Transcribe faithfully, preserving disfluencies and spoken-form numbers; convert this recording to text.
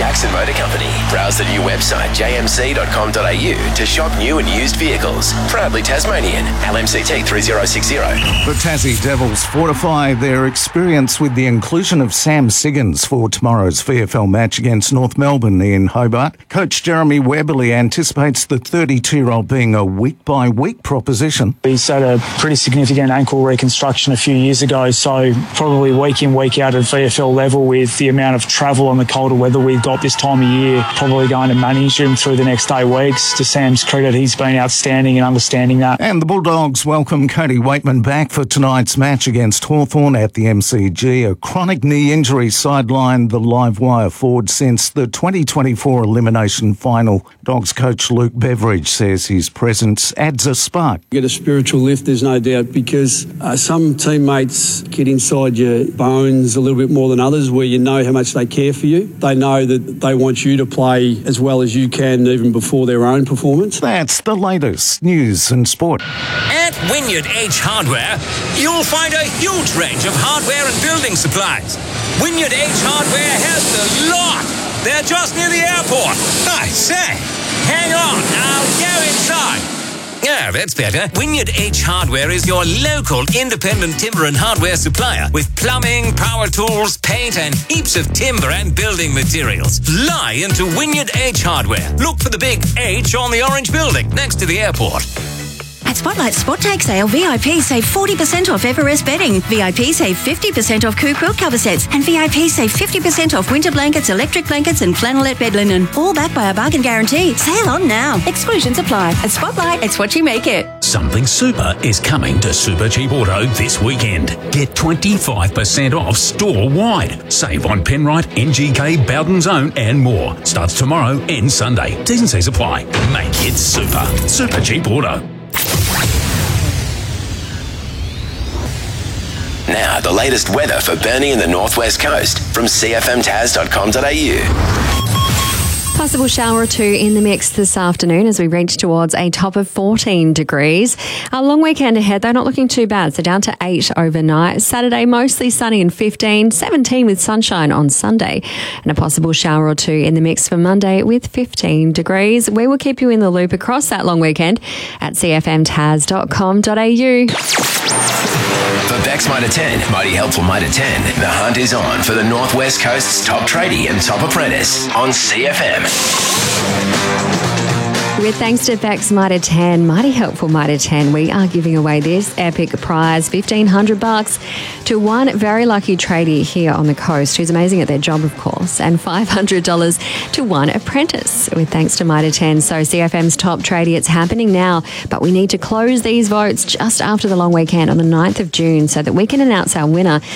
Jackson Motor Company. Browse the new website j m c dot com dot a u to shop new and used vehicles. Proudly Tasmanian. L M C T three zero six zero. The Tassie Devils fortify their experience with the inclusion of Sam Siggins for tomorrow's V F L match against North Melbourne in Hobart. Coach Jeremy Webberley anticipates the thirty-two-year-old being a week-by-week proposition. He's had a pretty significant ankle reconstruction a few years ago, so probably week in, week out at V F L level with the amount of travel and the colder weather we've got this time of year, probably going to manage him through the next eight weeks. To Sam's credit, he's been outstanding in understanding that. And the Bulldogs welcome Cody Waitman back for tonight's match against Hawthorn at the M C G. A chronic knee injury sidelined the live wire forward since the twenty twenty-four elimination final. Dogs coach Luke Beveridge says his presence adds a spark. You get a spiritual lift, there's no doubt, because uh, some teammates get inside your bones a little bit more than others, where you know how much they care for you. They know that they want you to play as well as you can even before their own performance. That's the latest news and sport. At Wynyard H Hardware, you'll find a huge range of hardware and building supplies. Wynyard H Hardware has the lot. They're just near the airport. I say, hang on, I'll go inside. Yeah, that's better. Wynyard H Hardware is your local independent timber and hardware supplier with plumbing, power tools, paint and heaps of timber and building materials. Fly into Wynyard H Hardware. Look for the big H on the orange building next to the airport. At Spotlight Spot Take Sale, V I P save forty percent off Everest bedding. V I P save fifty percent off Coo quilt cover sets. And V I P save fifty percent off winter blankets, electric blankets and flannelette bed linen. All backed by a bargain guarantee. Sale on now. Exclusions apply. At Spotlight, it's what you make it. Something super is coming to Super Cheap Auto this weekend. Get twenty-five percent off store-wide. Save on Penrite, N G K, Bowden's Own and more. Starts tomorrow and Sunday. T's and C's apply. Make it super. Super Cheap Auto. Now, the latest weather for Burnie and the Northwest Coast from c f m taz dot com dot a u. Possible shower or two in the mix this afternoon as we reach towards a top of fourteen degrees. A long weekend ahead, though, not looking too bad. So down to eight overnight. Saturday, mostly sunny and fifteen. seventeen with sunshine on Sunday. And a possible shower or two in the mix for Monday with fifteen degrees. We will keep you in the loop across that long weekend at c f m taz dot com dot a u. For Bex Mitre ten, Mighty Helpful Mitre ten, the hunt is on for the Northwest Coast's top tradie and top apprentice on C F M. With thanks to Bex Mitre ten, Mighty Helpful Mitre ten, we are giving away this epic prize, fifteen hundred bucks, to one very lucky tradie here on the coast who's amazing at their job, of course, and five hundred dollars to one apprentice with thanks to Mitre ten. So C F M's top tradie, it's happening now, but we need to close these votes just after the long weekend on the ninth of June so that we can announce our winner